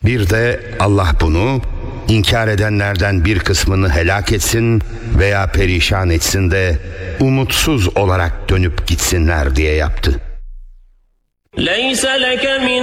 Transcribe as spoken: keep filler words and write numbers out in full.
Bir de Allah bunu inkar edenlerden bir kısmını helak etsin veya perişan etsin de umutsuz olarak dönüp gitsinler diye yaptı.